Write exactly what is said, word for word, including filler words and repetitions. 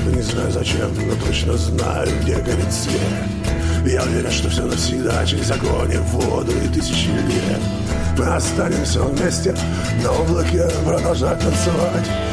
только не знаю зачем, но точно знаю, где горит свет. Я уверен, что все навсегда, через огонь и воду и тысячи лет. Мы останемся вместе на облаке, продолжать танцевать.